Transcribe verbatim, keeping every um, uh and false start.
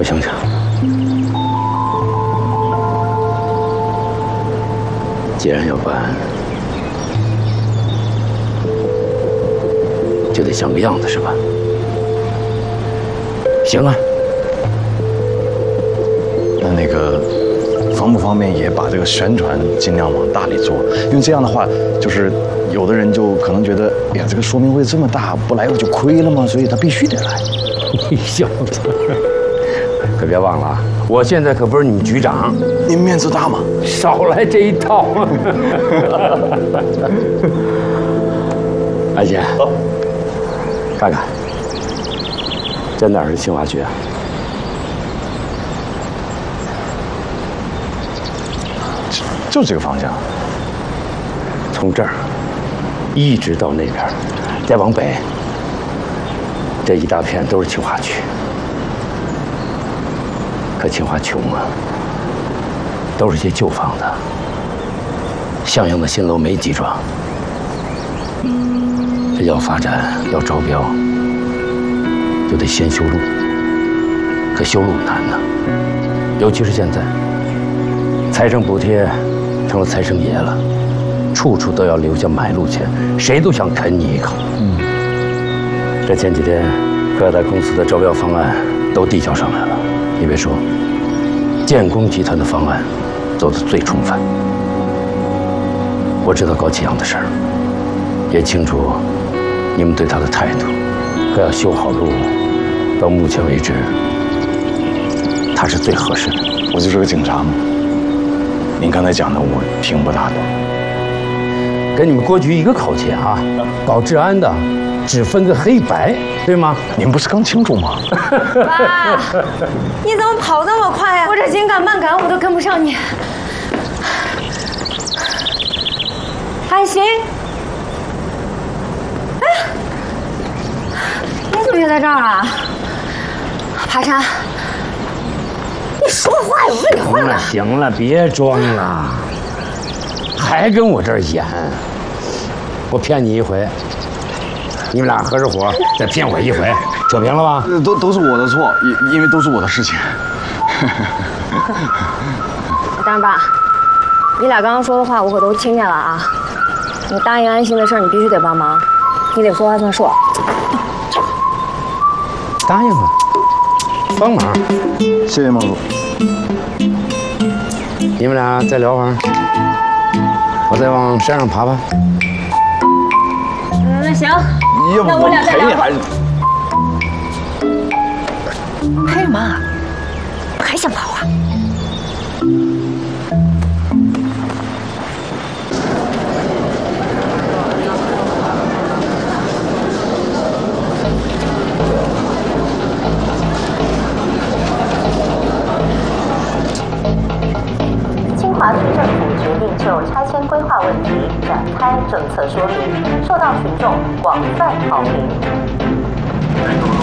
我想想，既然要办，就得像个样子，是吧？行啊。 那那个。 方不方便也把这个宣传尽量往大里做？因为这样的话，就是有的人就可能觉得，哎呀，这个说明会这么大，不来我就亏了吗？所以他必须得来。 你小子，可别忘了啊！我现在可不是你们局长， 您面子大吗？ 少来这一套。安姐，看看，这哪儿是清华区啊？ 就这个方向， 从这儿一直到那边，再往北，这一大片都是清华区。可清华穷啊，都是些旧房子，像样的新楼没几幢。这要发展要招标，就得先修路，可修路难呐，尤其是现在，财政补贴。 成了财神爷了，处处都要留下买路钱，谁都想啃你一口。嗯，这前几天各大公司的招标方案都递交上来了。你别说，建工集团的方案做得最充分。我知道高启阳的事儿，也清楚你们对他的态度。可要修好路，到目前为止，他是最合适的。 我就是个警察嘛。 您刚才讲的我听不大懂， 跟你们郭局一个口气啊！搞治安的只分个黑白，对吗？ 您不是刚清楚吗？ 爸，你怎么跑这么快呀？我这紧赶慢赶，我都跟不上你。安心，哎，你怎么也在这儿啊？爬山。 你说话有问题行了行了，别装了，还跟我这儿演。我骗你一回，你们俩合着伙再骗我一回，扯平了吧？ 都都是我的错，因因为都是我的事情。 但是爸，你俩刚刚说的话我可都听见了啊！你答应安心的事儿，你必须得帮忙，你得说话算数。 答应了，帮忙。 谢谢孟主。 你们俩再聊会儿，我再往山上爬爬。 嗯，那行， 要不那我俩再聊会儿。 拍什么啊？还想跑啊？ 华区政府决定就拆迁规划问题展开政策说明，受到群众广泛好评。